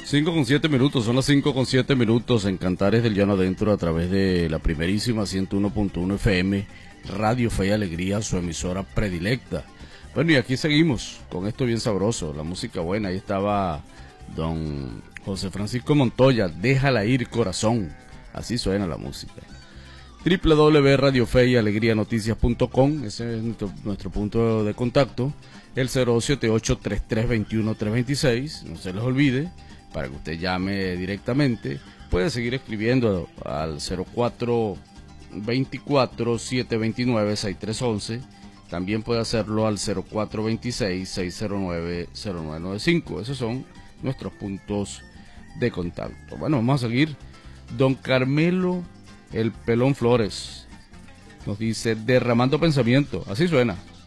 5:07, son las 5:07 en Cantares del Llano Adentro a través de la primerísima 101.1 FM, Radio Fe y Alegría, su emisora predilecta. Bueno, y aquí seguimos con esto bien sabroso, la música buena. Ahí estaba don José Francisco Montoya, Déjala ir corazón, así suena la música. www.radiofeyalegrianoticias.com, ese es nuestro punto de contacto, el 078-3321-326, no se les olvide, para que usted llame directamente. Puede seguir escribiendo al 0424-729-6311, también puede hacerlo al 0426-609-0995, esos son nuestros puntos de contacto. Bueno, vamos a seguir. Don Carmelo El Pelón Flores nos dice, derramando pensamiento, así suena.